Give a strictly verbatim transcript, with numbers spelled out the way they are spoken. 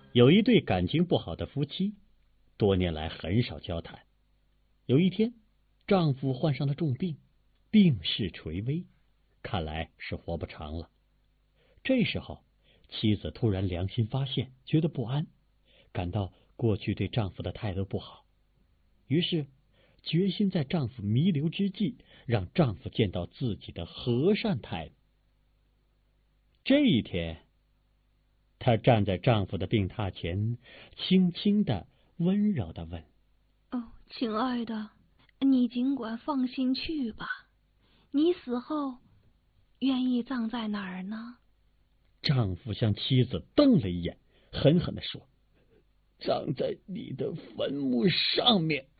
有一对感情不好的夫妻，多年来很少交谈。有一天，丈夫患上了重病，病势垂危，看来是活不长了。这时候，妻子突然良心发现，觉得不安，感到过去对丈夫的态度不好，于是决心在丈夫弥留之际，让丈夫见到自己的和善态度。这一天，她站在丈夫的病榻前，轻轻的、温柔的问：“ 哦，亲爱的，你尽管放心去吧。你死后愿意葬在哪儿呢？” 丈夫向妻子瞪了一眼，狠狠地说：“葬在你的坟墓上面。”